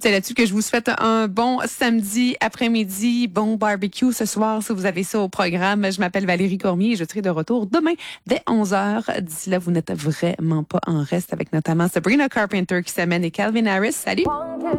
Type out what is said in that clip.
C'est là-dessus que je vous souhaite un bon samedi après-midi, bon barbecue ce soir si vous avez ça au programme. Je m'appelle Valérie Cormier et je serai de retour demain dès 11h. D'ici là, vous n'êtes vraiment pas en reste avec notamment Sabrina Carpenter qui s'amène et Calvin Harris. Salut!